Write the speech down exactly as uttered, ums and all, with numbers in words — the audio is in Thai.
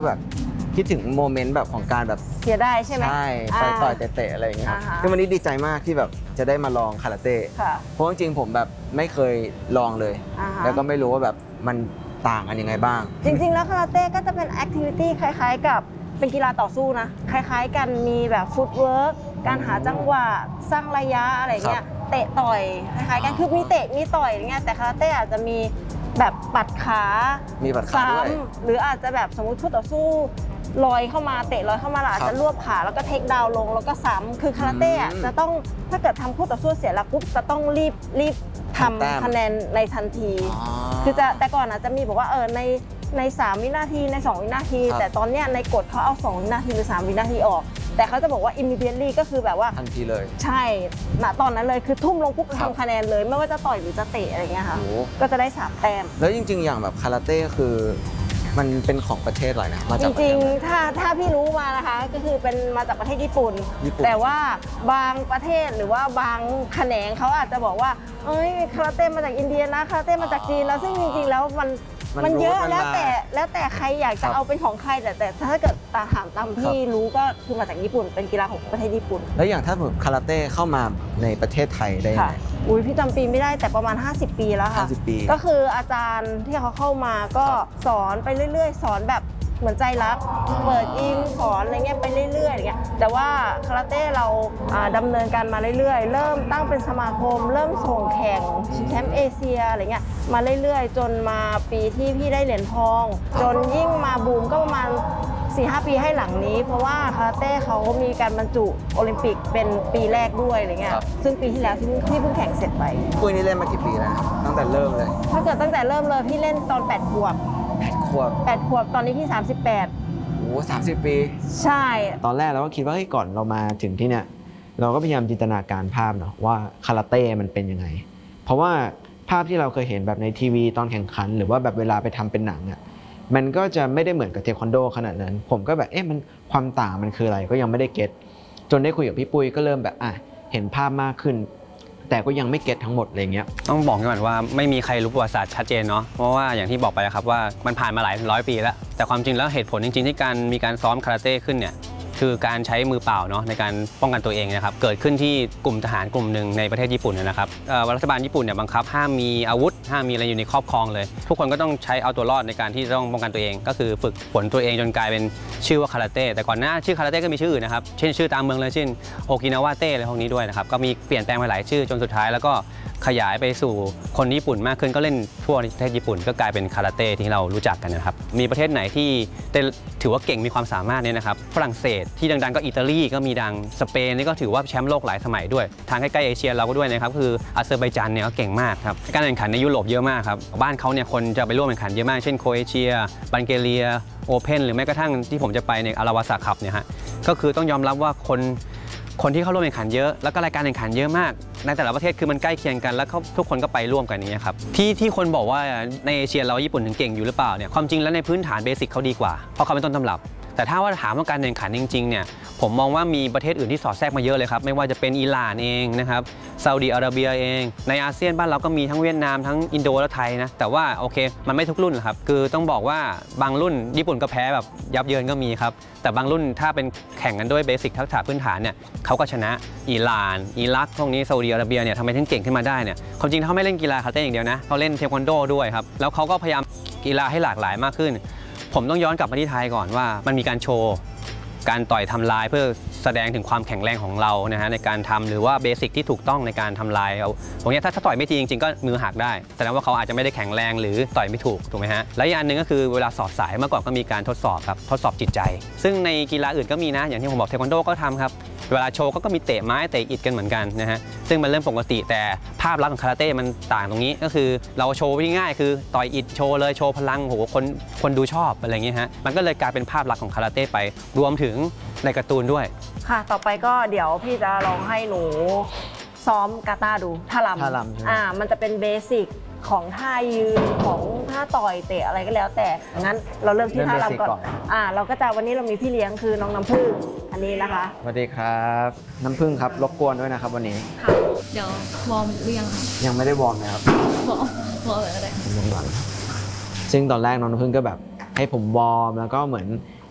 แบบคิดถึงโมเมนต์แบบของการแบบเสียได้ใช่ไหมใช่ไปต่อยเตะๆอะไรอย่างเงี้ยครับอ่าฮะซึ่งวันนี้ดีใจมากที่แบบจะได้มาลองคาราเต้เพราะจริงๆผมแบบไม่เคยลองเลย แล้วก็ไม่รู้ว่าแบบมันต่างกันยังไงบ้างจริงๆแล้วคาราเต้ก็จะเป็นแอคทิวิตี้คล้ายๆกับเป็นกีฬาต่อสู้นะคล้ายๆกันมีแบบฟุตเวิร์กการหาจังหวะสร้างระยะอะไรเงี้ยเตะต่อยคล้ายๆกันคือมีเตะมีต่อยอย่างเงี้ยแต่คาราเต้อาจจะมีแบบปัดขามีปัดขาด้วยหรืออาจจะแบบสมมติคู่ต่อสู้ลอยเข้ามาเตะลอยเข้ามาอาจจะรวบขาแล้วก็เทคดาวลงแล้วก็ซ้ำคือคาราเต้จะต้องถ้าเกิดทำคู่ต่อสู้เสียหลักปุ๊บจะต้องรีบรีบทำคะแนนในทันทีคือจะแต่ก่อนอาจจะมีบอกว่าเออในในสามวินาทีในสองวินาทีแต่ตอนเนี้ยในกฎเขาเอาสองวินาทีหรือสามวินาทีออกแต่เขาจะบอกว่า immediately ก็คือแบบว่าทันทีเลยใช่ณตอนนั้นเลยคือทุ่มลงปุ๊บทำคะแนนเลยไม่ว่าจะต่อยหรือจะเตะอะไรเงี้ยค่ะก็จะได้สามแต้มแล้วจริงๆอย่างแบบคาราเต้คือมันเป็นของประเทศอะไรนะจริงๆถ้าถ้าพี่รู้มานะคะก็คือเป็นมาจากประเทศญี่ปุ่นแต่ว่าบางประเทศหรือว่าบางแขนงเขาอาจจะบอกว่าเอ้ยคาราเต้มาจากอินเดียนะคาราเต้มาจากจีนแล้วซึ่งจริงๆแล้วมันมันเยอะแล้วแต่แล้วแต่ใครอยากจะเอาเป็นของใครแต่แต่ถ้าเกิดตาถามตามที่รู้ก็คือมาจากญี่ปุ่นเป็นกีฬาของประเทศญี่ปุ่นแล้วอย่างถ้าผมคาราเต้เข้ามาในประเทศไทยได้ไหมอุ้ยพี่จำปีไม่ได้แต่ประมาณห้าสิบปีแล้วค่ะก็คืออาจารย์ที่เขาเข้ามาก็สอนไปเรื่อยๆสอนแบบเหมือนใจรักเปิดอินสอนอะไรเงี้ยไปเรื่อยๆอย่างเงี้ยแต่ว่าคาราเต้เราดำเนินการมาเรื่อยๆเริ่มตั้งเป็นสมาคมเริ่มส่งแข่งชิงแชมป์เอเชียอะไรเงี้ยมาเรื่อยๆจนมาปีที่พี่ได้เหรียญทองจนยิ่งมาบูมก็ประมาณ สี่ห้า ปีให้หลังนี้เพราะว่าคาราเต้เขามีการบรรจุโอลิมปิกเป็นปีแรกด้วยอะไรเงี้ยซึ่งปีที่แล้วที่ที่เพิ่งแข่งเสร็จไปปุ้ยนี่เล่นมากี่ปีแล้วครับตั้งแต่เริ่มเลยถ้าเกิดตั้งแต่เริ่มเลยพี่เล่นตอนแปดขวบแปดขวบแปดขวบตอนนี้พี่สามสิบแปดโอ้สามสิบปีใช่ตอนแรกเราก็คิดว่าเฮ้ยก่อนเรามาถึงที่เนี่ยเราก็พยายามจินตนาการภาพเนาะว่าคาราเต้มันเป็นยังไงเพราะว่าภาพที่เราเคยเห็นแบบในทีวีตอนแข่งขันหรือว่าแบบเวลาไปทำเป็นหนังอ่ะมันก็จะไม่ได้เหมือนกับเทควันโดขนาดนั้นผมก็แบบเอ๊ะมันความต่างมันคืออะไรก็ยังไม่ได้เก็ตจนได้คุยกับพี่ปุ้ยก็เริ่มแบบอ่ะเห็นภาพมากขึ้นแต่ก็ยังไม่เก็ตทั้งหมดอะไรเงี้ยต้องบอกก่อนว่าไม่มีใครรู้ประวัติศาสตร์ชัดเจนเนาะเพราะว่าอย่างที่บอกไปครับว่ามันผ่านมาหลายร้อยปีแล้วแต่ความจริงแล้วเหตุผลจริงๆที่การมีการซ้อมคาราเต้ขึ้นเนี่ยคือการใช้มือเปล่าเนาะในการป้องกันตัวเองนะครับเกิดขึ้นที่กลุ่มทหารกลุ่มหนึ่งในประเทศญี่ปุ่นนะครับรัฐบาลญี่ปุ่นเนี่ยบังคับห้ามมีอาวุธห้ามมีอะไรอยู่ในครอบครองเลยทุกคนก็ต้องใช้เอาตัวรอดในการที่ต้องป้องกันตัวเองก็คือฝึกฝนตัวเองจนกลายเป็นชื่อว่าคาราเต้แต่ก่อนหน้าชื่อคาราเต้ก็มีชื่ออื่นนะครับเช่นชื่อตามเมืองเลยเช่นโอกินาวาเต้อะไรพวกนี้ด้วยนะครับก็มีเปลี่ยนแปลงไปหลายชื่อจนสุดท้ายแล้วก็ขยายไปสู่คนญี่ปุ่นมากขึ้นก็เล่นทั่วประเทศญี่ปุ่นก็กลายเป็นคาราเต้ที่เรารู้จักกันนะครับมีประเทศไหนที่ถือว่าเก่งมีความสามารถเนี่ยนะครับฝรั่งเศสที่ดังๆก็อิตาลีก็มีดังสเปนนี่ก็ถือว่าแชมป์โลกหลายสมัยด้วยทางใกล้ๆเอเชียเราก็ด้วยนะครับคืออาเซอร์ไบจานเนี่ยก็เก่งมากครับการแข่งขันในยุโรปเยอะมากครับบ้านเขาเนี่ยคนจะไปร่วมแข่งขันเยอะมากเช่นโครเอเชียบัลแกเรียโอเพ่นหรือแม้กระทั่งที่ผมจะไปในอาราวาสาคัพเนี่ยฮะก็คือต้องยอมรับว่าคนคนที่เข้าร่วมแข่งขันเยอะแล้วก็รายการแข่งขันเยอะมากในแต่ละประเทศคือมันใกล้เคียงกันแล้วทุกคนก็ไปร่วมกันอย่างนี้ครับที่ที่คนบอกว่าในเอเชียเราญี่ปุ่นถึงเก่งอยู่หรือเปล่าเนี่ยความจริงแล้วในพื้นฐานเบสิกเขาดีกว่าเพราะเขาเป็นต้นตำรับแต่ถ้าว่าถามว่าการแข่งขันจริงๆเนี่ยผมมองว่ามีประเทศอื่นที่สอดแทรกมาเยอะเลยครับไม่ว่าจะเป็นอิหร่านเองนะครับซาอุดิอาระเบียเองในอาเซียนบ้านเราก็มีทั้งเวียดนามทั้งอินโดและไทยนะแต่ว่าโอเคมันไม่ทุกรุ่นครับคือต้องบอกว่าบางรุ่นญี่ปุ่นก็แพ้แบบยับเยินก็มีครับแต่บางรุ่นถ้าเป็นแข่งกันด้วยเบสิกทักษะพื้นฐานเนี่ยเขาก็ชนะอิหร่านอิรักพวกนี้ซาอุดิอาระเบียเนี่ยทำไมถึงเก่งขึ้นมาได้เนี่ยความจริงเขาไม่เล่นกีฬาคาราเต้อย่างเดียวนะเขาเล่นเทควันโดด้วยครับแล้วเขาก็พยายามกีฬาให้หลากหลายมากขึ้นผมต้องย้อนกลับมาที่ไทยก่อนว่ามันมีการโชว์การต่อยทำลายเพื่อแสดงถึงความแข็งแรงของเรานะฮะในการทำหรือว่าเบสิกที่ถูกต้องในการทำลายเอาตรงนี้ถ้าถ้าต่อยไม่ดีจริงๆก็มือหักได้แสดงว่าเขาอาจจะไม่ได้แข็งแรงหรือต่อยไม่ถูกถูกไหมฮะและอีกอันหนึ่งก็คือเวลาสอดสายเมื่อก่อนก็มีการทดสอบครับทดสอบจิตใจซึ่งในกีฬาอื่นก็มีนะอย่างที่ผมบอกเทควันโดก็ทำครับเวลาโชว์ก็มีเตะไม้เตะอิฐกันเหมือนกันนะฮะซึ่งมันเริ่มปกติแต่ภาพลักษณ์ของคาราเต้มันต่างตรงนี้ก็คือเราโชว์ง่ายๆคือต่อยอิฐโชว์เลยโชว์พลังโหคนคนดูชอบอะไรเงี้ยฮะมันก็เลยกลายเป็นภาพลักษณ์ของคาราเต้ไปรวมถึงในการ์ตูนด้วยค่ะต่อไปก็เดี๋ยวพี่จะลองให้หนูซ้อมกาตาดูท่าลำท่าลำอ่ามันจะเป็นเบสิกของท่ายืนของท่าต่อยเตะอะไรก็แล้วแต่งั้นเราเริ่มที่ท่าลำก่อนอ่าเราก็จะวันนี้เรามีพี่เลี้ยงคือน้องน้ำผึ้งอันนี้นะคะสวัสดีครับน้ำผึ้งครับรบกวนด้วยนะครับวันนี้ค่ะเดี๋ยววอร์มหรือยังคะยังไม่ได้วอร์มเลยครับวอร์มวอร์มอะไรลงหลังซึ่งตอนแรกน้องน้ำผึ้งก็แบบให้ผมวอร์มแล้วก็เหมือน